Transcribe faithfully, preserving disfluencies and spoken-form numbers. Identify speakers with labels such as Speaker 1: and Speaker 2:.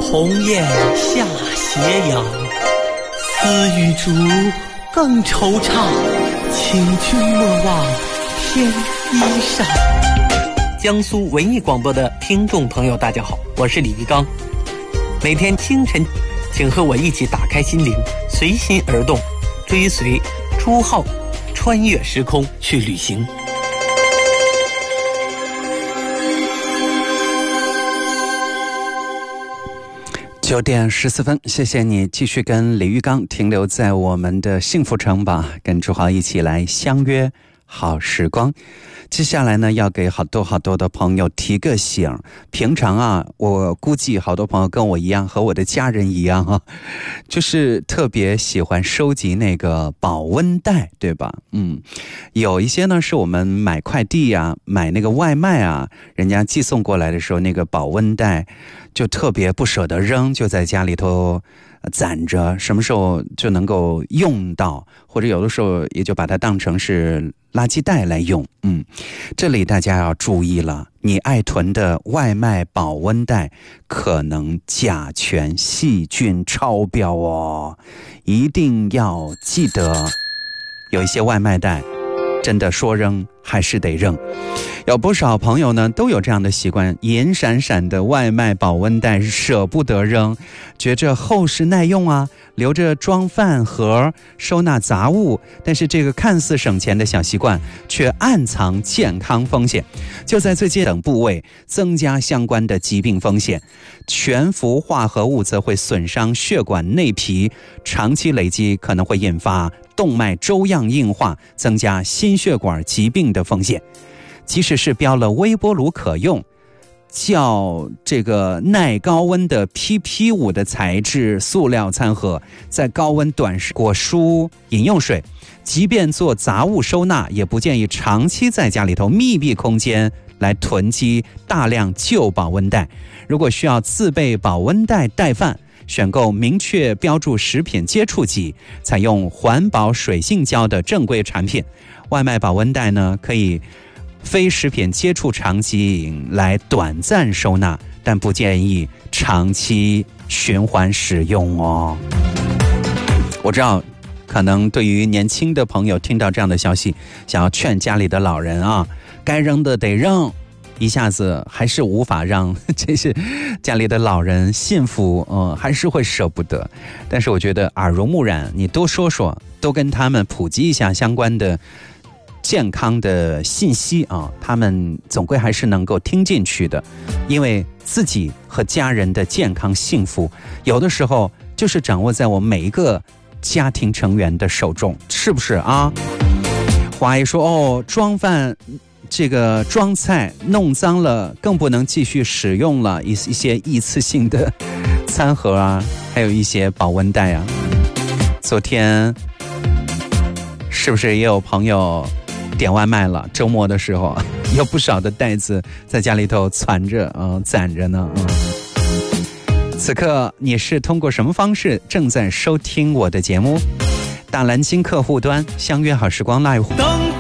Speaker 1: 鸿雁下斜阳，思与竹更惆怅，请君莫忘添衣裳。江苏文艺广播的听众朋友大家好，我是李玉刚。每天清晨请和我一起打开心灵，随心而动，追随朱浩穿越时空去旅行。
Speaker 2: 九点十四分，谢谢你继续跟李玉刚停留在我们的幸福城吧，跟朱浩一起来相约好时光。接下来呢，要给好多好多的朋友提个醒。平常啊，我估计好多朋友跟我一样，和我的家人一样啊，就是特别喜欢收集那个保温袋，对吧？嗯，有一些呢是我们买快递啊，买那个外卖啊，人家寄送过来的时候，那个保温袋就特别不舍得扔，就在家里头攒着，什么时候就能够用到，或者有的时候也就把它当成是垃圾袋来用。嗯，这里大家要注意了，你爱囤的外卖保温袋可能甲醛细菌超标哦，一定要记得。有一些外卖袋真的说扔还是得扔。有不少朋友呢都有这样的习惯，银闪闪的外卖保温袋舍不得扔，觉着厚实耐用啊，留着装饭盒收纳杂物，但是这个看似省钱的小习惯却暗藏健康风险。就在最近等部位增加相关的疾病风险，全氟化合物则会损伤血管内皮，长期累积可能会引发动脉粥样硬化，增加心血管疾病的风险。即使是标了微波炉可用、较这个耐高温的 P P 五 的材质塑料餐盒，在高温短时果蔬、饮用水，即便做杂物收纳，也不建议长期在家里头密闭空间来囤积大量旧保温袋。如果需要自备保温袋带饭，选购明确标注食品接触剂，采用环保水性胶的正规产品。外卖保温袋呢，可以非食品接触场景来短暂收纳，但不建议长期循环使用哦。我知道可能对于年轻的朋友听到这样的消息，想要劝家里的老人啊，该扔的得扔，一下子还是无法让这些家里的老人幸福，呃，还是会舍不得。但是我觉得耳濡目染，你多说说，多跟他们普及一下相关的健康的信息啊，他们总归还是能够听进去的。因为自己和家人的健康幸福，有的时候就是掌握在我们每一个家庭成员的手中，是不是啊？华姨说哦，装饭这个装菜弄脏了，更不能继续使用了，一一些一次性的餐盒啊，还有一些保温袋啊。昨天是不是也有朋友点外卖了？周末的时候有不少的袋子在家里头攒着，呃，攒着呢。嗯，此刻你是通过什么方式正在收听我的节目？大蓝鲸客户端相约好时光 Live。